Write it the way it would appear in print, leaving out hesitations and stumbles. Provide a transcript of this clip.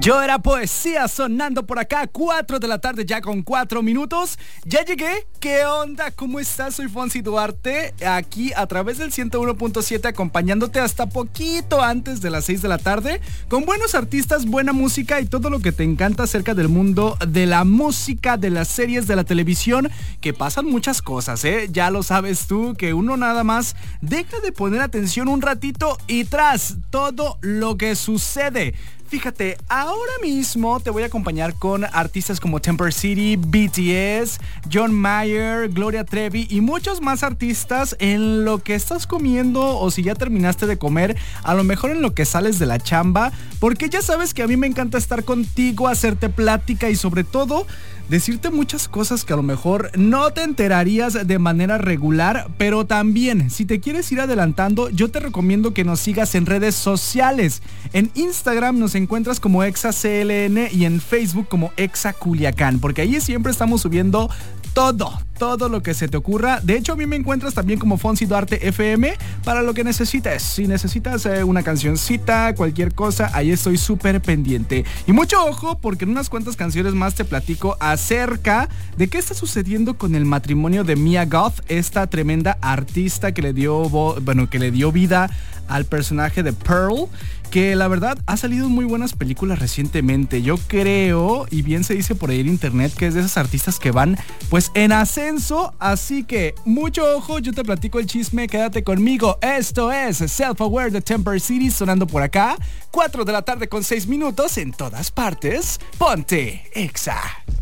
Yo era poesía sonando por acá, 4 de la tarde ya con 4 minutos. Ya llegué. ¿Qué onda? ¿Cómo estás? Soy Fonsi Duarte, aquí a través del 101.7, acompañándote hasta poquito antes de las 6 de la tarde, con buenos artistas, buena música y todo lo que te encanta acerca del mundo de la música, de las series, de la televisión, que pasan muchas cosas, ¿eh? Ya lo sabes tú, que uno nada más deja de poner atención un ratito y tras todo lo que sucede. Fíjate, ahora mismo te voy a acompañar con artistas como Temper City, BTS, John Mayer, Gloria Trevi y muchos más artistas en lo que estás comiendo o si ya terminaste de comer, a lo mejor en lo que sales de la chamba, porque ya sabes que a mí me encanta estar contigo, hacerte plática y sobre todo decirte muchas cosas que a lo mejor no te enterarías de manera regular, pero también si te quieres ir adelantando, yo te recomiendo que nos sigas en redes sociales. En Instagram nos encuentras como ExaCLN y en Facebook como ExaCuliacán, porque ahí siempre estamos subiendo todo lo que se te ocurra. De hecho, a mí me encuentras también como Fonsi Duarte FM para lo que necesites. Si necesitas una cancioncita, cualquier cosa, ahí estoy súper pendiente. Y mucho ojo, porque en unas cuantas canciones más te platico acerca de qué está sucediendo con el matrimonio de Mia Goth, esta tremenda artista que le dio vida al personaje de Pearl, que la verdad ha salido en muy buenas películas recientemente. Yo creo, y bien se dice por ahí en internet, que es de esas artistas que van pues en ascenso, así que mucho ojo, yo te platico el chisme, quédate conmigo. Esto es Self Aware de Temper City sonando por acá, 4 de la tarde con 6 minutos en todas partes. Ponte Exa.